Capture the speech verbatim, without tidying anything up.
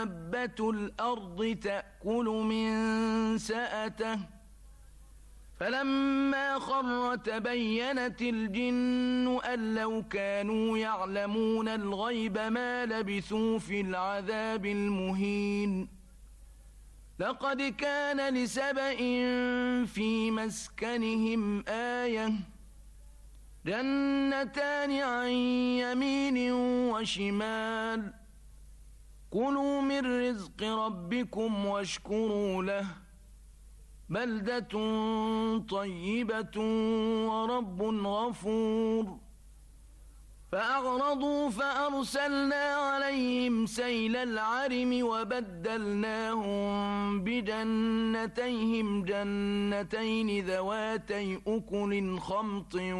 دابة الأرض تأكل من سأته فلما خر تبينت الجن أن لو كانوا يعلمون الغيب ما لبثوا في العذاب المهين لقد كان لسبإ في مسكنهم آية جنتان عن يمين وشمال كلوا من رزق ربكم واشكروا له بلدة طيبة ورب غفور فأعرضوا فأرسلنا عليهم سيل العرم وبدلناهم بجنتيهم جنتين ذواتي أكل خمط